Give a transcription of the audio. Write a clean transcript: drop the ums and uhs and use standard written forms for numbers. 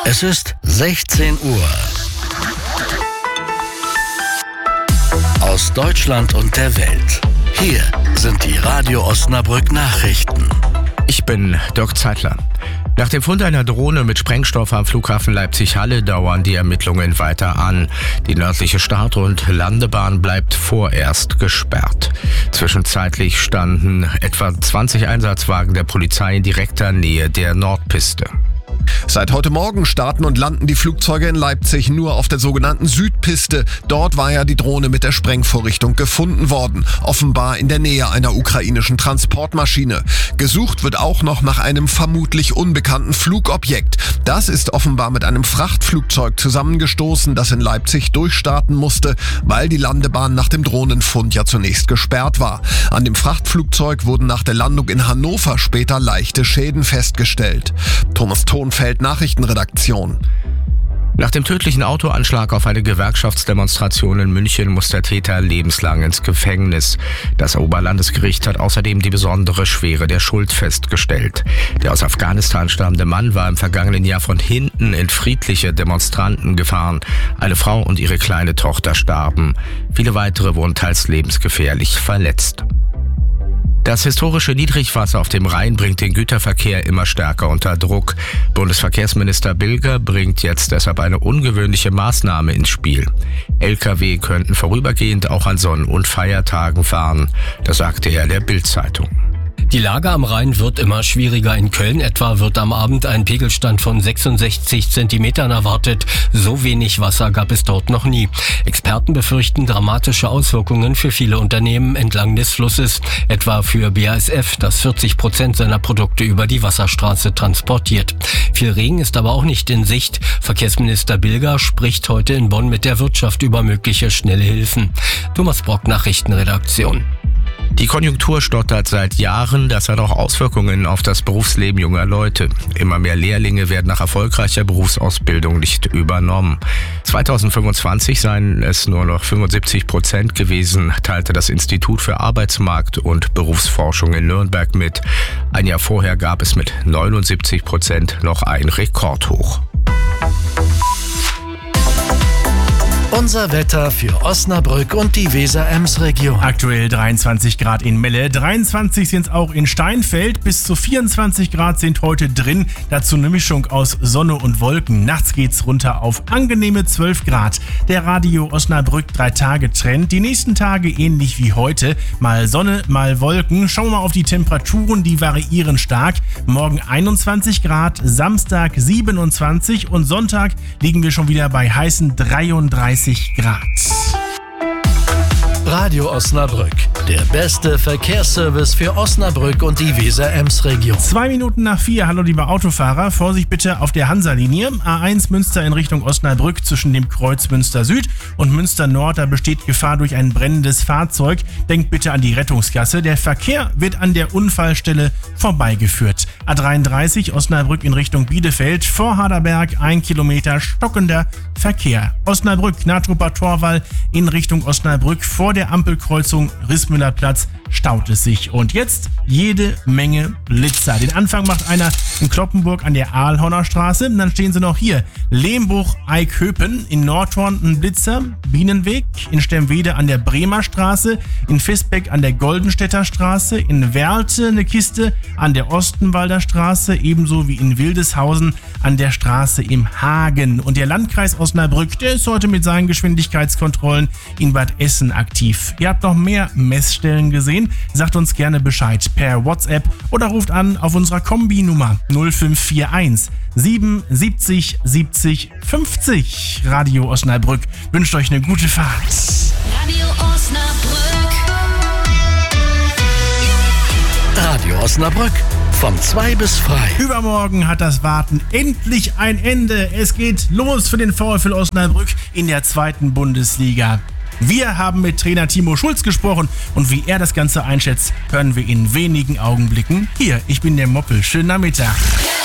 Es ist 16 Uhr. Aus Deutschland und der Welt. Hier sind die Radio Osnabrück Nachrichten. Ich bin Dirk Zeitler. Nach dem Fund einer Drohne mit Sprengstoff am Flughafen Leipzig-Halle dauern die Ermittlungen weiter an. Die nördliche Start- und Landebahn bleibt vorerst gesperrt. Zwischenzeitlich standen etwa 20 Einsatzwagen der Polizei in direkter Nähe der Nordpiste. Seit heute Morgen starten und landen die Flugzeuge in Leipzig nur auf der sogenannten Südpiste. Dort war ja die Drohne mit der Sprengvorrichtung gefunden worden, offenbar in der Nähe einer ukrainischen Transportmaschine. Gesucht wird auch noch nach einem vermutlich unbekannten Flugobjekt. Das ist offenbar mit einem Frachtflugzeug zusammengestoßen, das in Leipzig durchstarten musste, weil die Landebahn nach dem Drohnenfund ja zunächst gesperrt war. An dem Frachtflugzeug wurden nach der Landung in Hannover später leichte Schäden festgestellt. Thomas Thonfeld, Nachrichtenredaktion. Nach dem tödlichen Autoanschlag auf eine Gewerkschaftsdemonstration in München muss der Täter lebenslang ins Gefängnis. Das Oberlandesgericht hat außerdem die besondere Schwere der Schuld festgestellt. Der aus Afghanistan stammende Mann war im vergangenen Jahr von hinten in friedliche Demonstranten gefahren. Eine Frau und ihre kleine Tochter starben. Viele weitere wurden teils lebensgefährlich verletzt. Das historische Niedrigwasser auf dem Rhein bringt den Güterverkehr immer stärker unter Druck. Bundesverkehrsminister Bilger bringt jetzt deshalb eine ungewöhnliche Maßnahme ins Spiel. Lkw könnten vorübergehend auch an Sonn- und Feiertagen fahren. Das sagte er der Bild-Zeitung. Die Lage am Rhein wird immer schwieriger. In Köln etwa wird am Abend ein Pegelstand von 66 Zentimetern erwartet. So wenig Wasser gab es dort noch nie. Experten befürchten dramatische Auswirkungen für viele Unternehmen entlang des Flusses. Etwa für BASF, das 40% seiner Produkte über die Wasserstraße transportiert. Viel Regen ist aber auch nicht in Sicht. Verkehrsminister Bilger spricht heute in Bonn mit der Wirtschaft über mögliche schnelle Hilfen. Thomas Brock, Nachrichtenredaktion. Die Konjunktur stottert seit Jahren, das hat auch Auswirkungen auf das Berufsleben junger Leute. Immer mehr Lehrlinge werden nach erfolgreicher Berufsausbildung nicht übernommen. 2025 seien es nur noch 75% gewesen, teilte das Institut für Arbeitsmarkt und Berufsforschung in Nürnberg mit. Ein Jahr vorher gab es mit 79% noch ein Rekordhoch. Unser Wetter für Osnabrück und die Weser-Ems-Region. Aktuell 23 Grad in Melle, 23 sind es auch in Steinfeld, bis zu 24 Grad sind heute drin. Dazu eine Mischung aus Sonne und Wolken. Nachts geht's runter auf angenehme 12 Grad. Der Radio Osnabrück 3-Tage-Trend. Die nächsten Tage ähnlich wie heute. Mal Sonne, mal Wolken. Schauen wir mal auf die Temperaturen, die variieren stark. Morgen 21 Grad, Samstag 27 und Sonntag liegen wir schon wieder bei heißen 33 Grad. Radio Osnabrück, der beste Verkehrsservice für Osnabrück und die Weser-Ems-Region. 2 Minuten nach 4, hallo liebe Autofahrer, Vorsicht bitte auf der Hansa-Linie. A1 Münster in Richtung Osnabrück zwischen dem Kreuz Münster Süd und Münster Nord, da besteht Gefahr durch ein brennendes Fahrzeug. Denkt bitte an die Rettungsgasse, der Verkehr wird an der Unfallstelle vorbeigeführt. A33 Osnabrück in Richtung Bielefeld, vor Harderberg 1 Kilometer stockender Verkehr. Osnabrück, Nahtruper Torwall in Richtung Osnabrück, vor der Ampelkreuzung Rissmüllerplatz staut es sich. Und jetzt jede Menge Blitzer. Den Anfang macht einer in Kloppenburg an der Aalhorner Straße. Dann stehen sie noch hier. Lehmbruch-Eickhöpen, in Nordhorn ein Blitzer. Bienenweg, in Stemwede an der Bremer Straße. In Visbeck an der Goldenstädter Straße. In Werlte eine Kiste an der Ostenwalder Straße. Ebenso wie in Wildeshausen an der Straße im Hagen. Und der Landkreis Osnabrück, der ist heute mit seinen Geschwindigkeitskontrollen in Bad Essen aktiv. Ihr habt noch mehr Messstellen gesehen? Sagt uns gerne Bescheid per WhatsApp oder ruft an auf unserer Kombi-Nummer 0541 77 70 50. Radio Osnabrück wünscht euch eine gute Fahrt. Radio Osnabrück. Radio Osnabrück, von 2 bis frei. Übermorgen hat das Warten endlich ein Ende. Es geht los für den VfL Osnabrück in der 2. Bundesliga. Wir haben mit Trainer Timo Schulz gesprochen und wie er das Ganze einschätzt, hören wir in wenigen Augenblicken. Hier, ich bin der Moppel. Schönen Nachmittag.